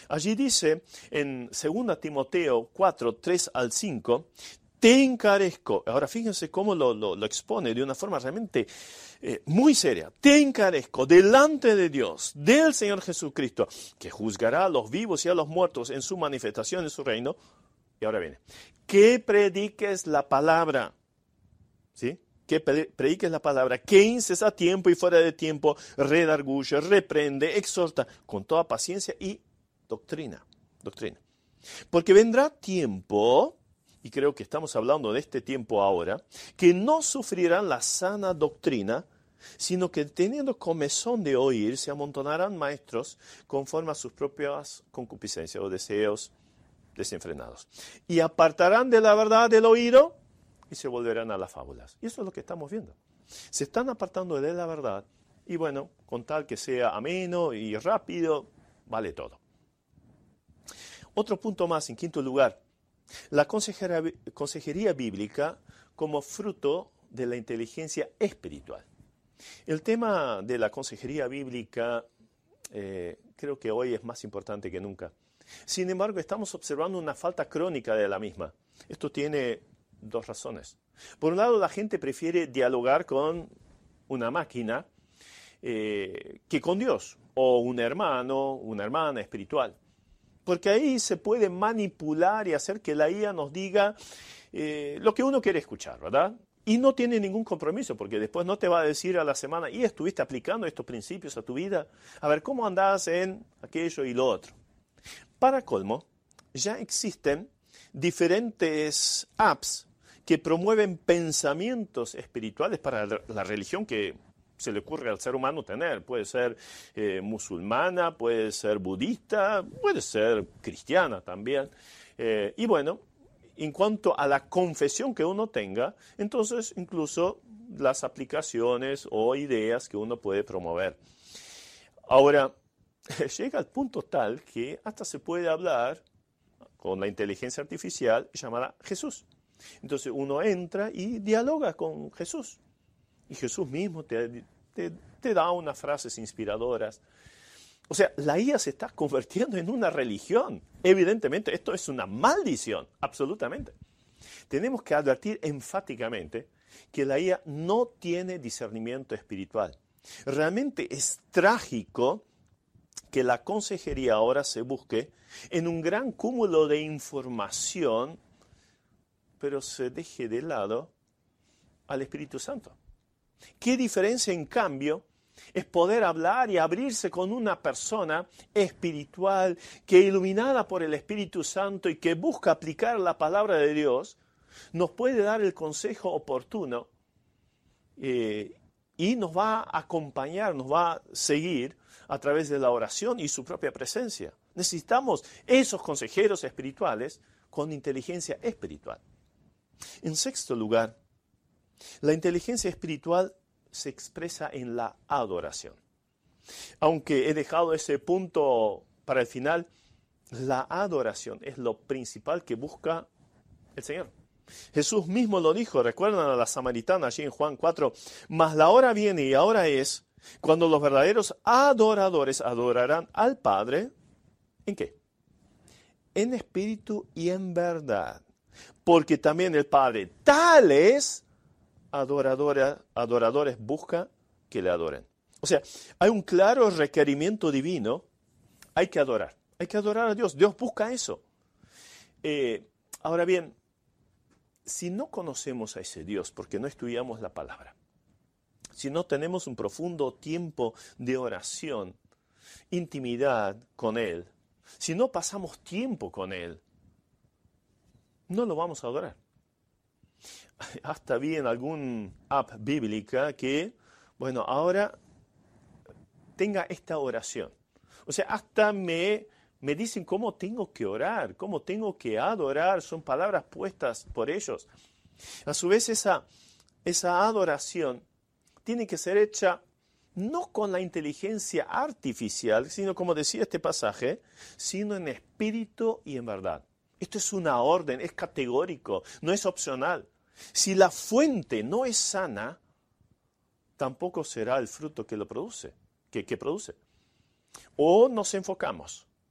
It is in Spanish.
Allí dice en 2 Timoteo 4, 3 al 5, te encarezco. Ahora fíjense cómo lo expone de una forma realmente muy seria. Te encarezco delante de Dios, del Señor Jesucristo, que juzgará a los vivos y a los muertos en su manifestación en su reino. Y ahora viene, que prediques la palabra, ¿sí? Que prediques la palabra, que inces a tiempo y fuera de tiempo, redarguye, reprende, exhorta, con toda paciencia y doctrina. Porque vendrá tiempo, y creo que estamos hablando de este tiempo ahora, que no sufrirán la sana doctrina, sino que teniendo comezón de oír, se amontonarán maestros conforme a sus propias concupiscencias o deseos desenfrenados. Y apartarán de la verdad el oído y se volverán a las fábulas. Y eso es lo que estamos viendo. Se están apartando de la verdad y bueno, con tal que sea ameno y rápido, vale todo. Otro punto más, en quinto lugar, la consejería bíblica como fruto de la inteligencia espiritual. El tema de la consejería bíblica creo que hoy es más importante que nunca. Sin embargo, estamos observando una falta crónica de la misma. Esto tiene dos razones. Por un lado, la gente prefiere dialogar con una máquina que con Dios, o un hermano, una hermana espiritual. Porque ahí se puede manipular y hacer que la IA nos diga lo que uno quiere escuchar, ¿verdad? Y no tiene ningún compromiso, porque después no te va a decir a la semana, ¿y estuviste aplicando estos principios a tu vida? A ver, ¿cómo andás en aquello y lo otro? Para colmo, ya existen diferentes apps que promueven pensamientos espirituales para la religión que se le ocurre al ser humano tener. Puede ser musulmana, puede ser budista, puede ser cristiana también. Y bueno, en cuanto a la confesión que uno tenga, entonces incluso las aplicaciones o ideas que uno puede promover. Ahora, llega al punto tal que hasta se puede hablar con la inteligencia artificial llamada Jesús. Entonces uno entra y dialoga con Jesús. Y Jesús mismo te da unas frases inspiradoras. O sea, la IA se está convirtiendo en una religión. Evidentemente, esto es una maldición, absolutamente. Tenemos que advertir enfáticamente que la IA no tiene discernimiento espiritual. Realmente es trágico que la consejería ahora se busque en un gran cúmulo de información, pero se deje de lado al Espíritu Santo. ¿Qué diferencia, en cambio, es poder hablar y abrirse con una persona espiritual que, iluminada por el Espíritu Santo y que busca aplicar la palabra de Dios, nos puede dar el consejo oportuno y nos va a acompañar, nos va a seguir a través de la oración y su propia presencia? Necesitamos esos consejeros espirituales con inteligencia espiritual. En sexto lugar, la inteligencia espiritual se expresa en la adoración. Aunque he dejado ese punto para el final, la adoración es lo principal que busca el Señor. Jesús mismo lo dijo, recuerdan a la samaritana allí en Juan 4, mas la hora viene y ahora es cuando los verdaderos adoradores adorarán al Padre, ¿en qué? En espíritu y en verdad. Porque también el Padre tales adoradores busca que le adoren. O sea, hay un claro requerimiento divino, hay que adorar a Dios. Dios busca eso. Ahora bien, si no conocemos a ese Dios, porque no estudiamos la palabra, si no tenemos un profundo tiempo de oración, intimidad con Él, si no pasamos tiempo con Él, no lo vamos a adorar. Hasta vi en algún app bíblica que, bueno, ahora tenga esta oración. O sea, hasta me dicen cómo tengo que orar, cómo tengo que adorar, son palabras puestas por ellos. A su vez, esa adoración tiene que ser hecha no con la inteligencia artificial, sino, como decía este pasaje, sino en espíritu y en verdad. Esto es una orden, es categórico, no es opcional. Si la fuente no es sana, tampoco será el fruto que lo produce, que produce. O nos enfocamos